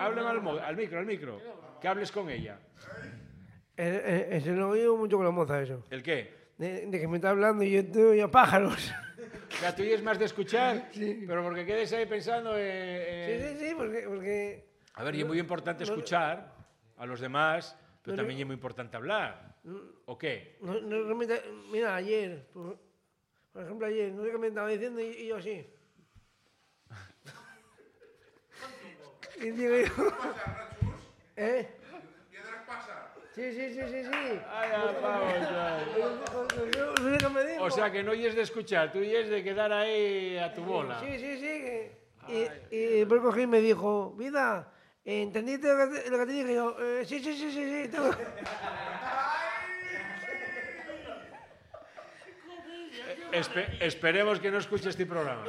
háblame al micro. Que hables con ella. Eso lo oigo mucho con la moza, eso. ¿El qué? De que me está hablando y yo estoy a pájaros. O sea, tú es más de escuchar, Sí. pero porque quedes ahí pensando en... Sí, porque... A ver, y es muy importante escuchar a los demás, pero también es muy importante hablar. ¿O qué? Mira, ayer, por ejemplo, ayer, no sé qué me estaba diciendo y yo así. Y digo yo... ¿Eh? ¿Piedras pasa? Sí. Ay, vamos, No sé qué me dijo. o sea, que no oyes de escuchar, tú oyes de quedar ahí a tu bola. Sí. Y después cogí y me dijo, vida, ¿entendiste lo que te dije? Y yo, sí. Esperemos que no escuche este programa.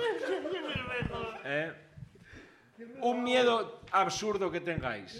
Un miedo absurdo que tengáis.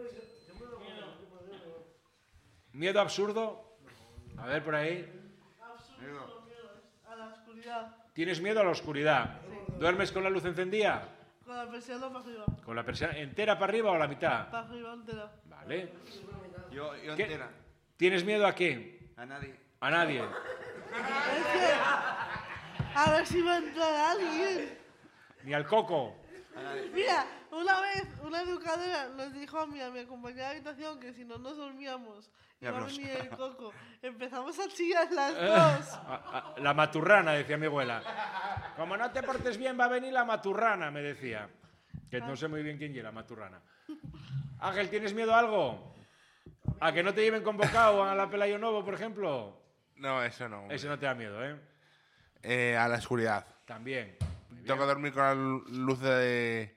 ¿Miedo absurdo? A ver, por ahí. Absurdo, miedo a la oscuridad. ¿Tienes miedo a la oscuridad? ¿Duermes con la luz encendida? Con la persiana para arriba. ¿Con la persiana entera para arriba o la mitad? Para arriba entera. Vale. Yo ¿Qué? entera. ¿Tienes miedo a qué? A nadie. A nadie. Es que... A ver si va a entrar alguien. Ni al coco. Mira, una vez una educadora nos dijo a mi compañera de habitación que si no nos dormíamos iba a venir el coco. Empezamos a chillar las dos. La maturrana, decía mi abuela. Como no te portes bien, va a venir la maturrana, me decía. Que no sé muy bien quién es la maturrana. Ángel, ¿tienes miedo a algo? ¿A que no te lleven convocado a la Pelayo Novo, por ejemplo? No, eso no. Ese no te da miedo, ¿eh? A la oscuridad. También. Muy bien. Tengo que dormir con la luz de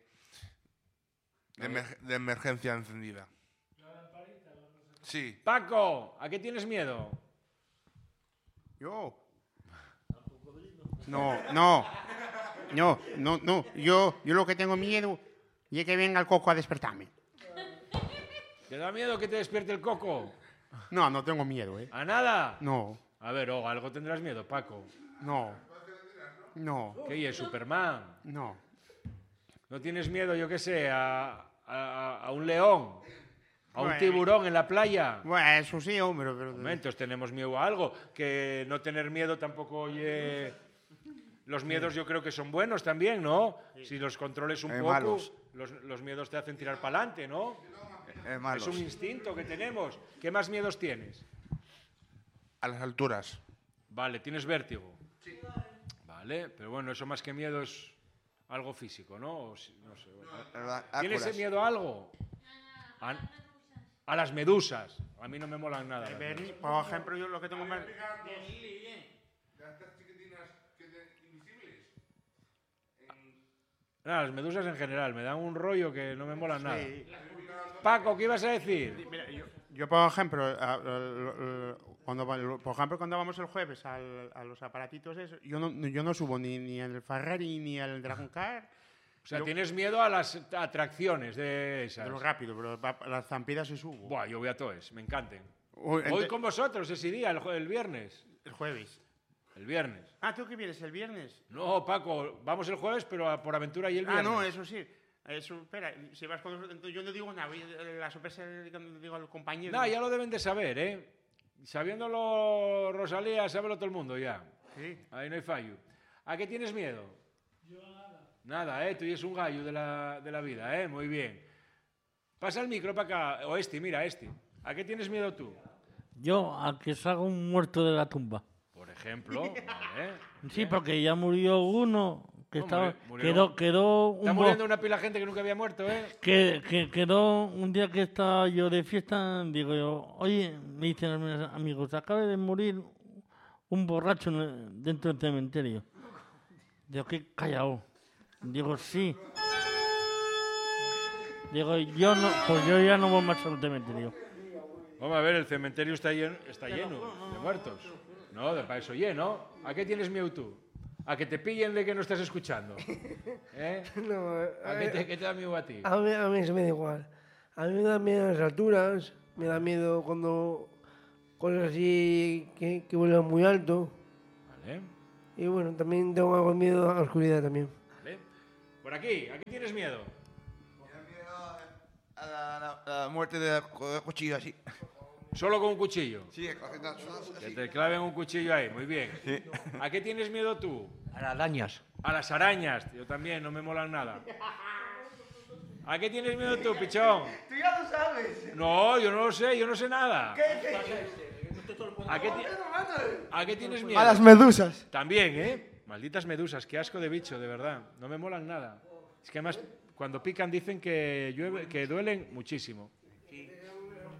emergencia encendida. Sí. Paco, ¿a qué tienes miedo? Yo. No. Yo lo que tengo miedo es que venga el coco a despertarme. ¿Te da miedo que te despierte el coco? No tengo miedo, ¿eh? ¿A nada? No. A ver, algo tendrás miedo, Paco. No. ¿Qué es, Superman? No. ¿No tienes miedo, yo qué sé, a un león? ¿A un Bueno. tiburón en la playa? Bueno, eso sí, hombre, pero... Momentos, tenemos miedo a algo. Que no tener miedo tampoco oye... Los miedos yo creo que son buenos también, ¿no? Si los controles un poco, malos. los miedos te hacen tirar para adelante, ¿no? Malos. Es un instinto que tenemos. ¿Qué más miedos tienes? A las alturas. Vale, ¿tienes vértigo? Sí. Vale, pero bueno, eso más que miedo es algo físico, ¿no? No sé. ¿Tienes miedo a algo? A las medusas. A mí no me molan nada. las medusas. Por ejemplo, yo lo que tengo más... No, las medusas en general, me dan un rollo que no me molan nada. Paco, ¿qué ibas a decir? Mira, yo por ejemplo, cuando vamos el jueves a los aparatitos esos, yo no subo ni al Ferrari ni al Dragon Car. O sea, tienes miedo a las atracciones de esas. De lo rápido, pero a las zampidas sí subo. Buah, yo voy a todos, me encanten. Voy con vosotros ese día, el viernes. El jueves. El viernes. Ah, ¿tú qué vienes el viernes? No, Paco, vamos el jueves, pero por aventura y el viernes. Ah, no, eso sí. Eso, espera, si vas con nosotros, yo no digo nada, la sorpresa cuando digo al compañero. No, ya lo deben de saber, ¿eh? Sabiéndolo Rosalía, sábelo todo el mundo ya. Sí. Ahí no hay fallo. ¿A qué tienes miedo? Yo nada. Nada, ¿eh? Tú eres un gallo de la vida, ¿eh? Muy bien. Pasa el micro para acá. O mira, ¿A qué tienes miedo tú? Yo, a que salga un muerto de la tumba. Por ejemplo, ¿vale? Sí, porque ya murió uno que No, estaba... Quedó un Está muriendo una pila de gente que nunca había muerto, ¿eh? que quedó un día que estaba yo de fiesta, digo yo, oye, me dicen mis amigos, acaba de morir un borracho dentro del cementerio. Digo, qué callado. Digo, sí. Digo, yo ya no voy más al cementerio. Vamos a ver, el cementerio está lleno de muertos. No, para eso lleno. ¿A qué tienes miedo tú? ¿A que te pillen de que no estás escuchando? ¿Eh? No, ¿Qué te da miedo a ti? a mí se me da igual. A mí me da miedo las alturas, me da miedo cuando cosas así que vuelan muy alto. Vale, Y bueno, también tengo algo de miedo a la oscuridad también. vale. Por aquí, ¿a qué tienes miedo? A la muerte de cuchillo así. Solo con un cuchillo. Sí, Que te claven un cuchillo ahí, muy bien. Sí. ¿A qué tienes miedo tú? A las arañas. A las arañas. Yo también, no me molan nada. ¿A qué tienes miedo tú, pichón? Tú ya lo sabes. No, yo no lo sé, yo no sé nada. ¿A qué tienes miedo? A las medusas. También, ¿eh? Malditas medusas, qué asco de bicho, de verdad. No me molan nada. Es que además, cuando pican dicen que duelen muchísimo.